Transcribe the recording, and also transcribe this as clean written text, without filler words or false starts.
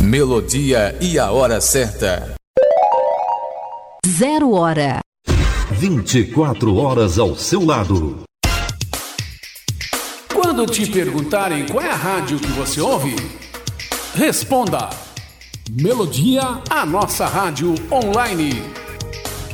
Melodia e a hora certa. 0 hora. 24 horas ao seu lado. Quando te perguntarem qual é a rádio que você ouve, responda: Melodia, a nossa rádio online.